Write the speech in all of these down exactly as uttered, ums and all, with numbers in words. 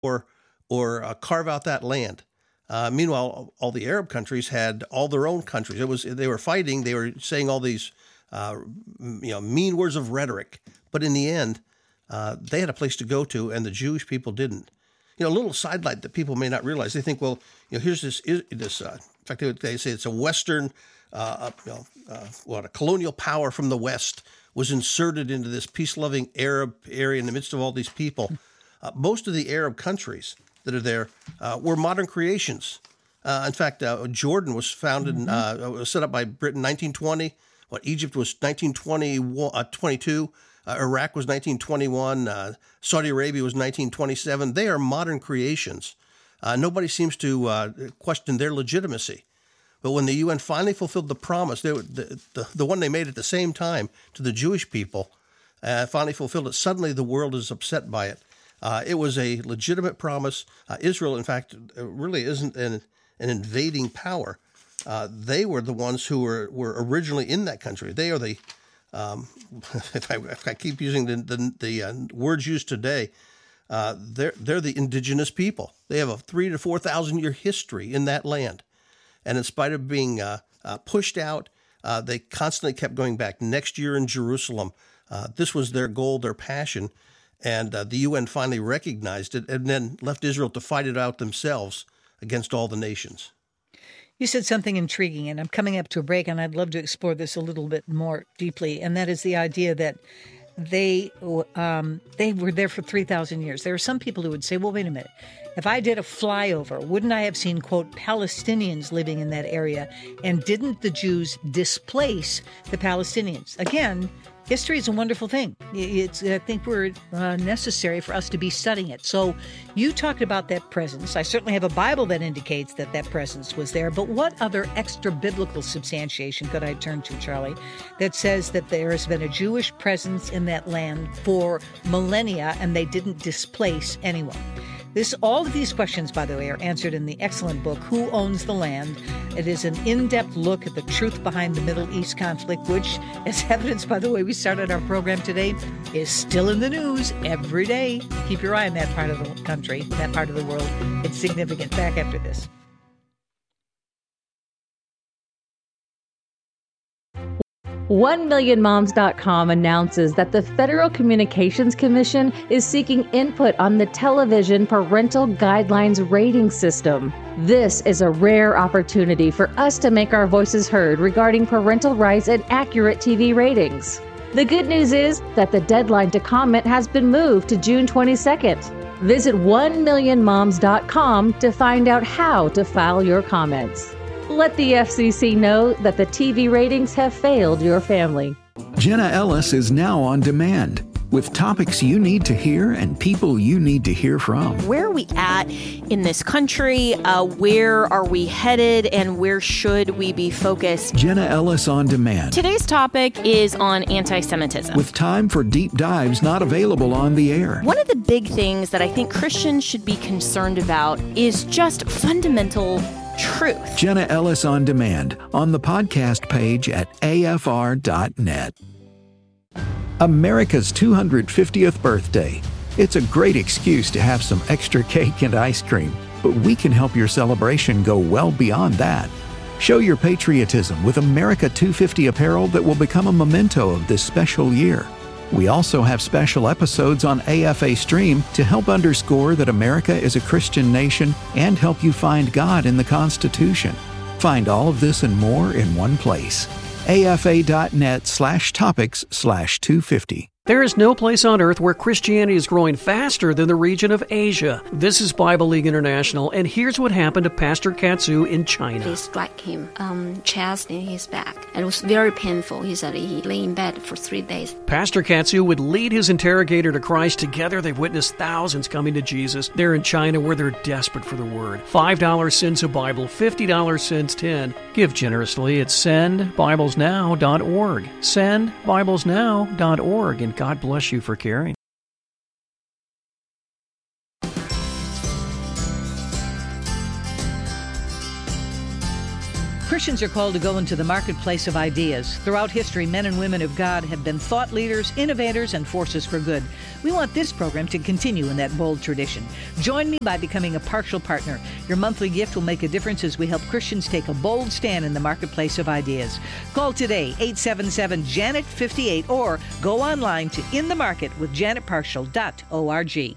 or or uh, carve out that land. Uh, meanwhile, all the Arab countries had all their own countries. It was they were fighting. They were saying all these uh, you know mean words of rhetoric. But in the end, uh, they had a place to go to, and the Jewish people didn't. You know, a little sidelight that people may not realize. They think, well, you know, here's this this. Uh, in fact, they, they say it's a Western, uh, you know, uh, what a colonial power from the West was inserted into this peace-loving Arab area in the midst of all these people. Uh, most of the Arab countries that are there uh, were modern creations. Uh, in fact, uh, Jordan was founded, mm-hmm. uh, was set up by Britain nineteen twenty. What Egypt was nineteen twenty-two. Uh, Iraq was nineteen twenty-one. Uh, Saudi Arabia was nineteen twenty-seven. They are modern creations. Uh, nobody seems to uh, question their legitimacy. But when the U N finally fulfilled the promise, they were, the, the the one they made at the same time to the Jewish people, uh, finally fulfilled it. Suddenly, the world is upset by it. Uh, it was a legitimate promise. Uh, Israel, in fact, really isn't an, an invading power. Uh, they were the ones who were, were originally in that country. They are the, um, if, I, if I keep using the the, the uh, words used today, uh, they're they're the indigenous people. They have a three to four thousand year history in that land, and in spite of being uh, uh, pushed out, uh, they constantly kept going back. Next year in Jerusalem, uh, this was their goal, their passion. And uh, the U N finally recognized it and then left Israel to fight it out themselves against all the nations. You said something intriguing, and I'm coming up to a break, and I'd love to explore this a little bit more deeply, and that is the idea that they um, they were there for three thousand years. There are some people who would say, well, wait a minute. If I did a flyover, wouldn't I have seen, quote, Palestinians living in that area? And didn't the Jews displace the Palestinians? Again, history is a wonderful thing. It's, I think we're uh, necessary for us to be studying it. So you talked about that presence. I certainly have a Bible that indicates that that presence was there. But what other extra biblical substantiation could I turn to, Charlie, that says that there has been a Jewish presence in that land for millennia and they didn't displace anyone? This, all of these questions, by the way, are answered in the excellent book, Who Owns the Land? It is an in-depth look at the truth behind the Middle East conflict, which, as evidenced by the way we started our program today, is still in the news every day. Keep your eye on that part of the country, that part of the world. It's significant. Back after this. one million moms dot com announces that the Federal Communications Commission is seeking input on the Television Parental Guidelines Rating System. This is a rare opportunity for us to make our voices heard regarding parental rights and accurate T V ratings. The good news is that the deadline to comment has been moved to June twenty-second. Visit one million moms dot com to find out how to file your comments. Let the F C C know that the T V ratings have failed your family. Jenna Ellis is now on demand with topics you need to hear and people you need to hear from. Where are we at in this country? Uh, where are we headed? And where should we be focused? Jenna Ellis on demand. Today's topic is on anti-Semitism. With time for deep dives not available on the air. One of the big things that I think Christians should be concerned about is just fundamental truth. Jenna Ellis on demand on the podcast page at A F R dot net. America's two hundred fiftieth birthday. It's a great excuse to have some extra cake and ice cream, but we can help your celebration go well beyond that. Show your patriotism with America two fifty apparel that will become a memento of this special year. We also have special episodes on A F A Stream to help underscore that America is a Christian nation and help you find God in the Constitution. Find all of this and more in one place. A F A dot net slash topics slash two fifty. There is no place on earth where Christianity is growing faster than the region of Asia. This is Bible League International, and here's what happened to Pastor Katsu in China. They struck him, um, chest in his back, and it was very painful. He said he lay in bed for three days. Pastor Katsu would lead his interrogator to Christ. Together, they've witnessed thousands coming to Jesus. They're in China where they're desperate for the Word. five dollars sends a Bible, fifty dollars sends ten. Give generously at send bibles now dot org. send bibles now dot org. And God bless you for caring. Christians are called to go into the marketplace of ideas. Throughout history, men and women of God have been thought leaders, innovators, and forces for good. We want this program to continue in that bold tradition. Join me by becoming a partial partner. Your monthly gift will make a difference as we help Christians take a bold stand in the marketplace of ideas. Call today, eight seven seven, Janet fifty-eight, or go online to in the market with janet partial dot org.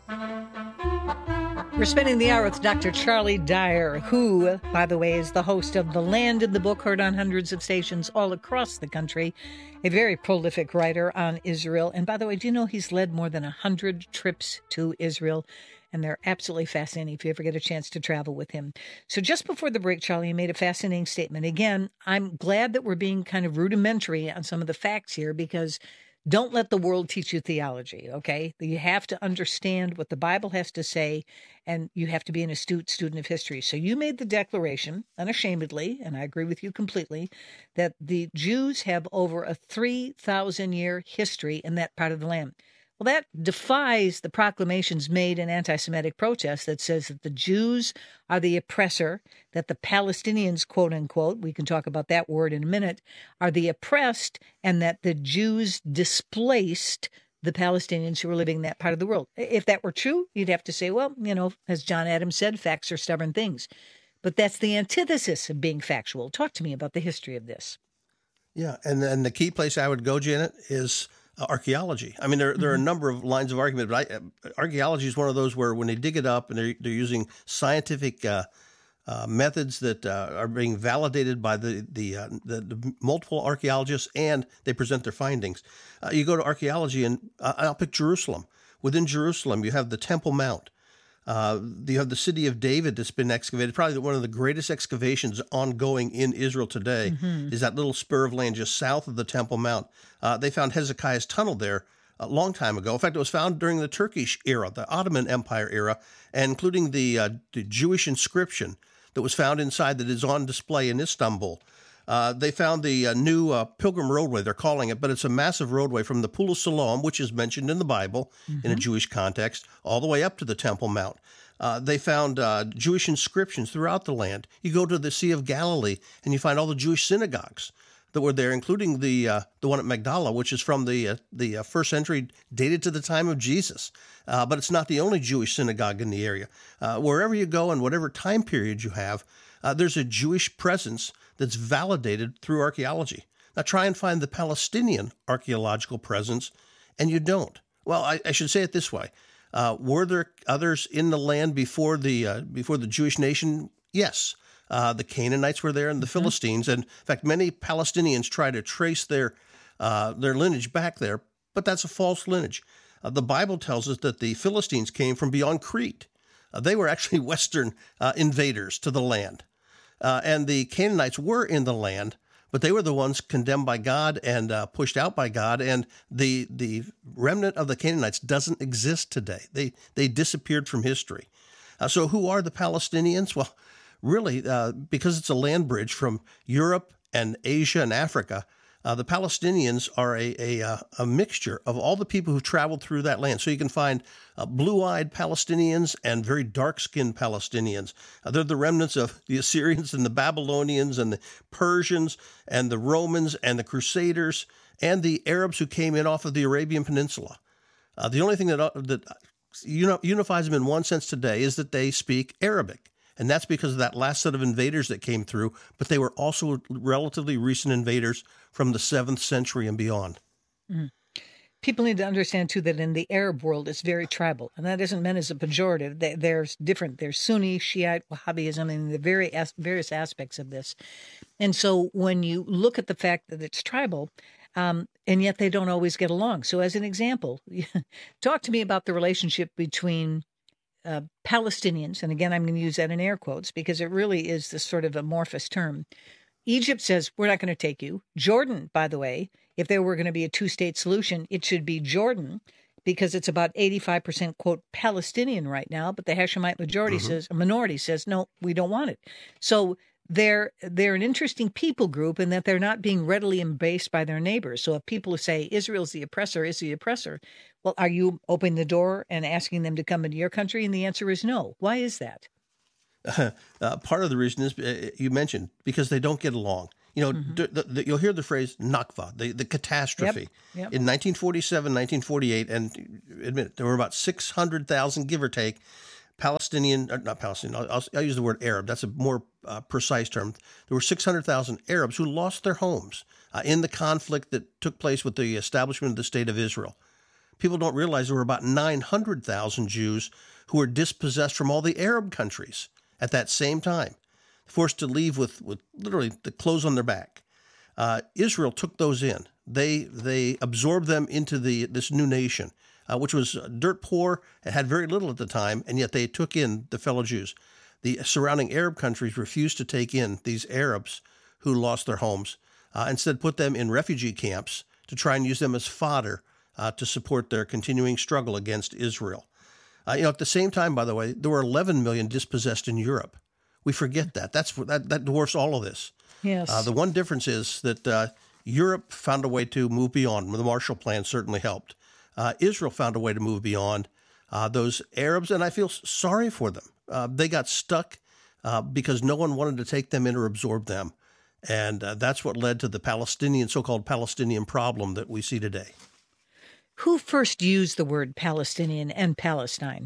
We're spending the hour with Doctor Charlie Dyer, who, by the way, is the host of The Land in the Book, heard on hundreds of stations all across the country, a very prolific writer on Israel. And by the way, do you know he's led more than one hundred trips to Israel? And they're absolutely fascinating if you ever get a chance to travel with him. So just before the break, Charlie, you made a fascinating statement. Again, I'm glad that we're being kind of rudimentary on some of the facts here, because don't let the world teach you theology, okay? You have to understand what the Bible has to say, and you have to be an astute student of history. So you made the declaration, unashamedly, and I agree with you completely, that the Jews have over a three thousand year history in that part of the land. Well, that defies the proclamations made in anti-Semitic protests that says that the Jews are the oppressor, that the Palestinians, quote unquote, we can talk about that word in a minute, are the oppressed, and that the Jews displaced the Palestinians who were living in that part of the world. If that were true, you'd have to say, well, you know, as John Adams said, facts are stubborn things. But that's the antithesis of being factual. Talk to me about the history of this. Yeah, and, and the key place I would go, Janet, is Uh, archaeology. I mean, there there are a number of lines of argument, but I, uh, archaeology is one of those where when they dig it up and they're, they're using scientific uh, uh, methods that uh, are being validated by the the, uh, the the multiple archaeologists, and they present their findings. Uh, you go to archaeology, and uh, I'll pick Jerusalem. Within Jerusalem, you have the Temple Mount. Uh, you have the city of David that's been excavated. Probably one of the greatest excavations ongoing in Israel today mm-hmm. is that little spur of land just south of the Temple Mount. Uh, they found Hezekiah's tunnel there a long time ago. In fact, it was found during the Turkish era, the Ottoman Empire era, and including the, uh, the Jewish inscription that was found inside that is on display in Istanbul. Uh, they found the uh, new uh, Pilgrim Roadway, they're calling it, but it's a massive roadway from the Pool of Siloam, which is mentioned in the Bible mm-hmm. in a Jewish context, all the way up to the Temple Mount. Uh, they found uh, Jewish inscriptions throughout the land. You go to the Sea of Galilee, and you find all the Jewish synagogues that were there, including the uh, the one at Magdala, which is from the uh, the uh, first century, dated to the time of Jesus. Uh, but it's not the only Jewish synagogue in the area. Uh, wherever you go and whatever time period you have, uh, there's a Jewish presence that's validated through archaeology. Now try and find the Palestinian archaeological presence, and you don't. Well, I, I should say it this way. Uh, were there others in the land before the uh, before the Jewish nation? Yes. Uh, the Canaanites were there and the mm-hmm. Philistines. And in fact, many Palestinians try to trace their uh, their lineage back there, but that's a false lineage. Uh, the Bible tells us that the Philistines came from beyond Crete. Uh, they were actually Western uh, invaders to the land. Uh, and the Canaanites were in the land, but they were the ones condemned by God and uh, pushed out by God. And the the remnant of the Canaanites doesn't exist today. They they disappeared from history. Uh, so who are the Palestinians? Well, really, uh, because it's a land bridge from Europe and Asia and Africa, uh, the Palestinians are a, a, a mixture of all the people who traveled through that land. So you can find uh, blue-eyed Palestinians and very dark-skinned Palestinians. Uh, they're the remnants of the Assyrians and the Babylonians and the Persians and the Romans and the Crusaders and the Arabs who came in off of the Arabian Peninsula. Uh, the only thing that, uh, that unifies them in one sense today is that they speak Arabic. And that's because of that last set of invaders that came through, but they were also relatively recent invaders from the seventh century and beyond. Mm. People need to understand, too, that in the Arab world, it's very tribal. And that isn't meant as a pejorative. There's different. There's Sunni, Shiite, Wahhabism, and the very as- various aspects of this. And so when you look at the fact that it's tribal, um, and yet they don't always get along. So as an example, talk to me about the relationship between Uh, Palestinians, and again, I'm going to use that in air quotes because it really is this sort of amorphous term. Egypt says, we're not going to take you. Jordan, by the way, if there were going to be a two-state solution, it should be Jordan because it's about eighty-five percent, quote, Palestinian right now, but the Hashemite majority mm-hmm. says, a minority says, no, we don't want it. So they're they're an interesting people group in that they're not being readily embraced by their neighbors. So if people say Israel's the oppressor, is the oppressor, well, are you opening the door and asking them to come into your country? And the answer is no. Why is that? Uh, part of the reason is uh, you mentioned because they don't get along. You know, mm-hmm. d- the, the, you'll hear the phrase Nakba, the, the catastrophe. Yep. Yep. In nineteen forty-seven, nineteen forty-eight, and admit it, there were about six hundred thousand, give or take, Palestinian, or not Palestinian, I'll, I'll use the word Arab. That's a more uh, precise term. There were six hundred thousand Arabs who lost their homes uh, in the conflict that took place with the establishment of the State of Israel. People don't realize there were about nine hundred thousand Jews who were dispossessed from all the Arab countries at that same time, forced to leave with, with literally the clothes on their back. Uh, Israel took those in. They they absorbed them into the this new nation, uh, which was dirt poor and had very little at the time, and yet they took in the fellow Jews. The surrounding Arab countries refused to take in these Arabs who lost their homes, uh, instead put them in refugee camps to try and use them as fodder uh, to support their continuing struggle against Israel. Uh, you know, at the same time, by the way, there were eleven million dispossessed in Europe. We forget that. That's that that dwarfs all of this. Yes. Uh, the one difference is that uh, Europe found a way to move beyond. The Marshall Plan certainly helped. Uh, Israel found a way to move beyond uh, those Arabs, and I feel sorry for them. Uh, they got stuck uh, because no one wanted to take them in or absorb them, and uh, that's what led to the Palestinian, so-called Palestinian problem that we see today. Who first used the word Palestinian and Palestine?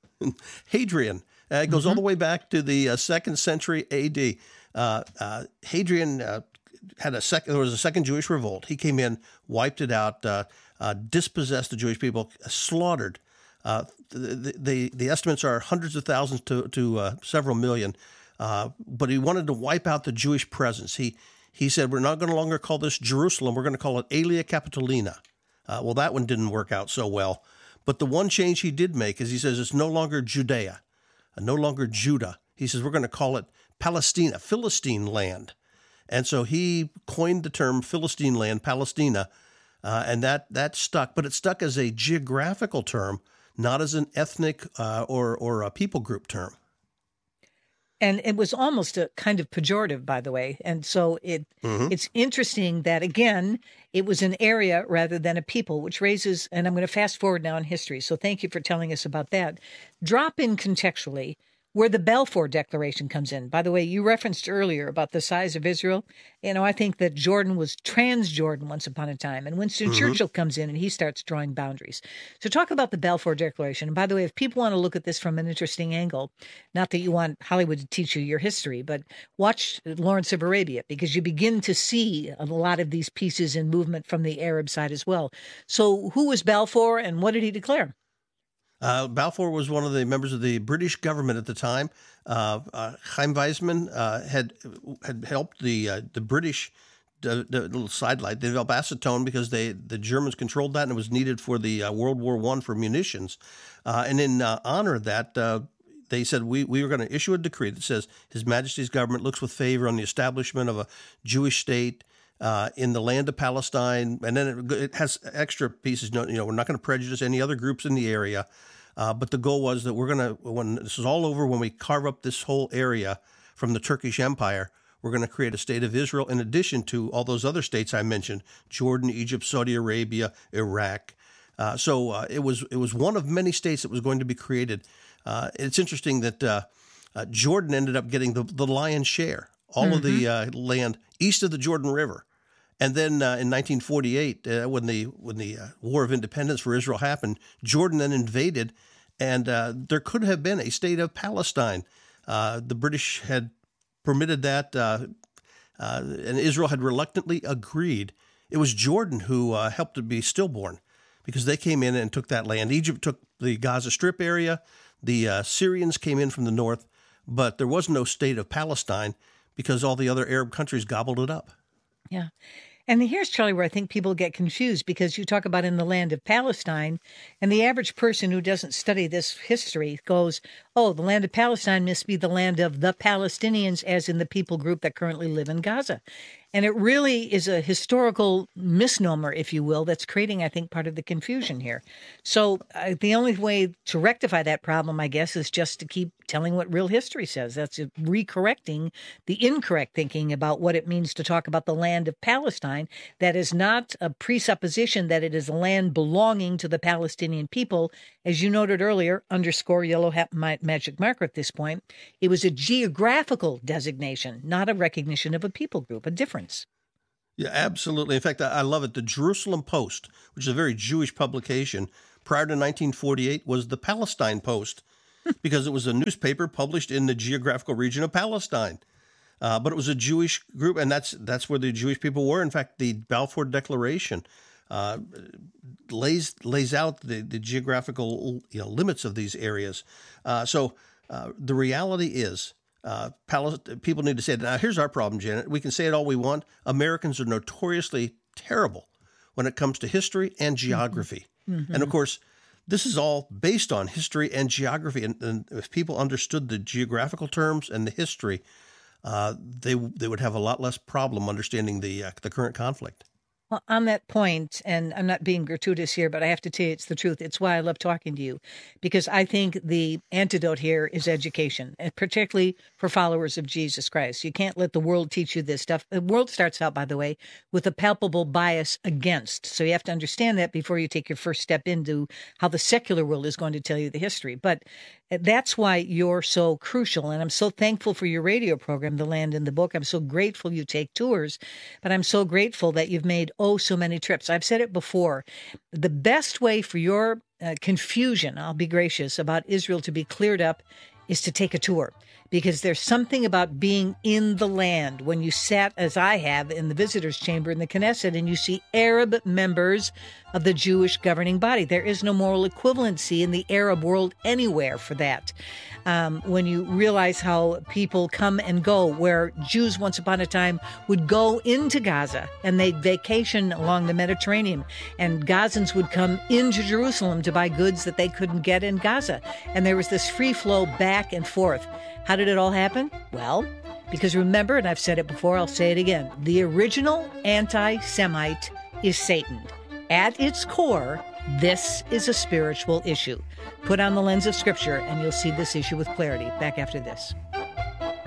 Hadrian. Uh, it goes mm-hmm. all the way back to the uh, second century A D. Uh, uh, Hadrian uh, had a second. There was a second Jewish revolt. He came in, wiped it out, uh, uh, dispossessed the Jewish people, slaughtered. Uh, the, the the estimates are hundreds of thousands to to uh, several million. Uh, but he wanted to wipe out the Jewish presence. He he said, "We're not going to longer call this Jerusalem. We're going to call it Aelia Capitolina." Uh, well, that one didn't work out so well. But the one change he did make is he says it's no longer Judea, uh, no longer Judah. He says we're going to call it Palestina, Philistine land. And so he coined the term Philistine land, Palestina, uh, and that that stuck. But it stuck as a geographical term, not as an ethnic uh, or or a people group term. And it was almost a kind of pejorative, by the way. And so it mm-hmm. it's interesting that, again, it was an area rather than a people, which raises, and I'm going to fast forward now in history, so thank you for telling us about that. Drop in contextually where the Balfour Declaration comes in. By the way, you referenced earlier about the size of Israel. You know, I think that Jordan was Transjordan once upon a time, and Winston mm-hmm. Churchill comes in and he starts drawing boundaries. So talk about the Balfour Declaration. And by the way, if people want to look at this from an interesting angle, not that you want Hollywood to teach you your history, but watch Lawrence of Arabia, because you begin to see a lot of these pieces in movement from the Arab side as well. So who was Balfour and what did he declare? Uh, Balfour was one of the members of the British government at the time. Uh, uh, Chaim Weizmann uh, had had helped the uh, the British, the, the little sidelight, develop acetone because they the Germans controlled that and it was needed for the uh, World War One for munitions. Uh, and in uh, honor of that, uh, they said we, we were going to issue a decree that says His Majesty's government looks with favor on the establishment of a Jewish state Uh, in the land of Palestine, and then it, it has extra pieces. You know, we're not going to prejudice any other groups in the area, uh, but the goal was that we're going to, when this is all over, when we carve up this whole area from the Turkish Empire, we're going to create a state of Israel in addition to all those other states I mentioned: Jordan, Egypt, Saudi Arabia, Iraq. Uh, so uh, it was it was one of many states that was going to be created. Uh, it's interesting that uh, uh, Jordan ended up getting the, the lion's share, all mm-hmm. of the uh, land east of the Jordan River. And then uh, in nineteen forty-eight, uh, when the when the uh, War of Independence for Israel happened, Jordan then invaded, and uh, there could have been a state of Palestine. Uh, the British had permitted that, uh, uh, and Israel had reluctantly agreed. It was Jordan who uh, helped to be stillborn, because they came in and took that land. Egypt took the Gaza Strip area. The uh, Syrians came in from the north, but there was no state of Palestine because all the other Arab countries gobbled it up. Yeah. And here's, Charlie, where I think people get confused, because you talk about in the land of Palestine, and the average person who doesn't study this history goes, oh, the land of Palestine must be the land of the Palestinians, as in the people group that currently live in Gaza. And it really is a historical misnomer, if you will, that's creating, I think, part of the confusion here. So uh, the only way to rectify that problem, I guess, is just to keep telling what real history says. That's recorrecting the incorrect thinking about what it means to talk about the land of Palestine. That is not a presupposition that it is a land belonging to the Palestinian people. As you noted earlier, underscore yellow hat magic marker at this point, it was a geographical designation, not a recognition of a people group, a difference. Yeah, absolutely. In fact, I love it. The Jerusalem Post, which is a very Jewish publication, prior to nineteen forty-eight was the Palestine Post, because it was a newspaper published in the geographical region of Palestine. Uh, but it was a Jewish group, and that's that's where the Jewish people were. In fact, the Balfour Declaration uh, lays lays out the, the geographical you know, limits of these areas. Uh, so uh, the reality is, Uh, Palest- people need to say it. Now, here's our problem, Janet. We can say it all we want. Americans are notoriously terrible when it comes to history and geography. Mm-hmm. And, of course, this is all based on history and geography. And, and if people understood the geographical terms and the history, uh, they they would have a lot less problem understanding the uh, the current conflict. Well, on that point, and I'm not being gratuitous here, but I have to tell you it's the truth. It's why I love talking to you, because I think the antidote here is education, and particularly for followers of Jesus Christ. You can't let the world teach you this stuff. The world starts out, by the way, with a palpable bias against. So you have to understand that before you take your first step into how the secular world is going to tell you the history. But that's why you're so crucial. And I'm so thankful for your radio program, The Land in the Book. I'm so grateful you take tours, but I'm so grateful that you've made oh so many trips. I've said it before. The best way for your uh, confusion, I'll be gracious, about Israel to be cleared up is to take a tour. Because there's something about being in the land when you sat, as I have, in the visitors' chamber in the Knesset, and you see Arab members of the Jewish governing body. There is no moral equivalency in the Arab world anywhere for that. Um, when you realize how people come and go, where Jews once upon a time would go into Gaza and they'd vacation along the Mediterranean, and Gazans would come into Jerusalem to buy goods that they couldn't get in Gaza. And there was this free flow back and forth. How did it all happen? Well, because remember, and I've said it before, I'll say it again, the original anti-Semite is Satan. At its core, this is a spiritual issue. Put on the lens of Scripture, and you'll see this issue with clarity. Back after this.